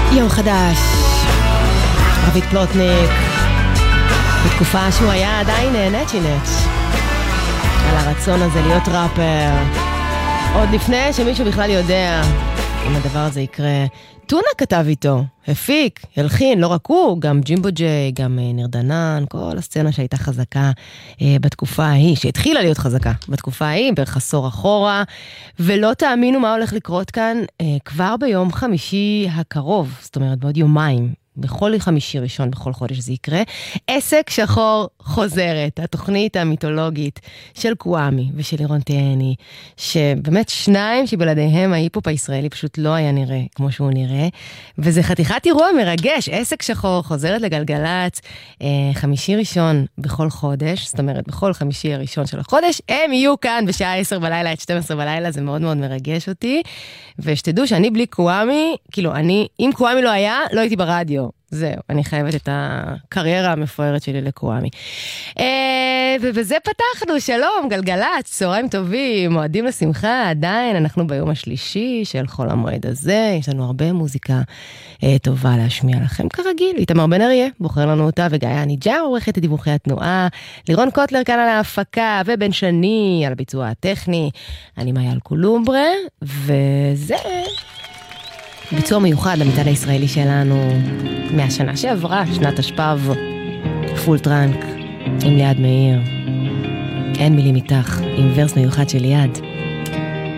יום חדש, רביד פלוטניק, בתקופה שהוא היה עדיין נצ'י-נץ' על הרצון הזה להיות ראפר, עוד לפני שמישהו בכלל יודע אם הדבר הזה יקרה. טונה כתב איתו, הפיק, הלחין, לא רק הוא, גם ג'ימבו ג'יי, גם ניר דנן, כל הסצנה שהייתה חזקה בתקופה ההיא, שהתחילה להיות חזקה בתקופה ההיא, בערך עשור אחורה, ולא תאמינו מה הולך לקרות כאן כבר ביום חמישי הקרוב, זאת אומרת בעוד יומיים, בכל חמישי ראשון, בכל חודש זה יקרה, עסק שחור חוזרת, התוכנית המיתולוגית של קוואמי ושל לירון תהני, שבאמת שניים שבלעדיהם ההיפופ הישראלי פשוט לא היה נראה כמו שהוא נראה, וזה חתיכת אירוע מרגש, עסק שחור חוזרת לגלגלץ, חמישי ראשון בכל חודש, זאת אומרת בכל חמישי הראשון של החודש, הם יהיו כאן בשעה 10 בלילה עד 12 בלילה, זה מאוד מאוד מרגש אותי, ושתדעו שאני בלי קוואמי, כאילו אם קוואמי לא היה, לא הייתי ברדיו. זהו, אני חייבת את הקריירה המפוארת שלי לקוואמי. ובזה פתחנו, שלום, גלגלצ, צהריים טובים, מועדים לשמחה, עדיין אנחנו ביום השלישי של חול המועד הזה, יש לנו הרבה מוזיקה טובה להשמיע לכם כרגיל, איתמר בן אריה, בוחר לנו אותה, וגיא ניג'אר, עורכת את דיווחי התנועה, לירון קוטלר כאן על ההפקה, ובן שני על הביצוע הטכני, אני מאיה אלקולומברה, וזה ביצוע מיוחד למצעד הישראלי שלנו מהשנה שעברה, שנת השפב, פול טרנק עם ליעד מאיר, אין מילים איתך, עם ורס מיוחד של ליעד.